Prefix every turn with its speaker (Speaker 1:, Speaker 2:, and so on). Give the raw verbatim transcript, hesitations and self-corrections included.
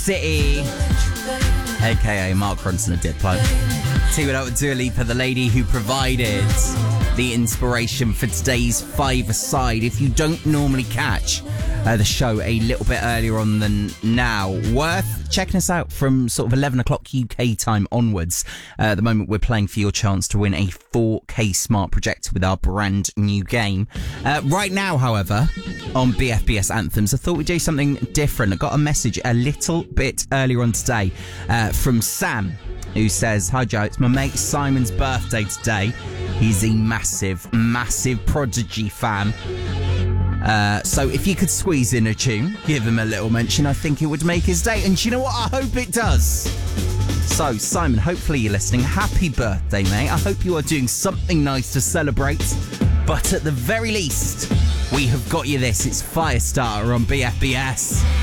Speaker 1: City, aka Mark Ronson of Diplo. Teaming up with Dua Lipa, the lady who provided the inspiration for today's five-a-side. If you don't normally catch uh, the show a little bit earlier on than now, worth checking us out from sort of eleven o'clock U K time onwards. Uh, at the moment, we're playing for your chance to win a four K smart projector with our brand new game. Uh, right now, however, on B F B S Anthems, I thought we'd do something different. I got a message a little bit earlier on today uh, from Sam, who says, "Hi Joe, it's my mate Simon's birthday today. He's a massive, massive Prodigy fan. Uh, so if you could squeeze in a tune, give him a little mention, I think it would make his day. And do you know what? I hope it does." So, Simon, hopefully you're listening. Happy birthday, mate. I hope you are doing something nice to celebrate. But at the very least, we have got you this. It's Firestarter on B F B S.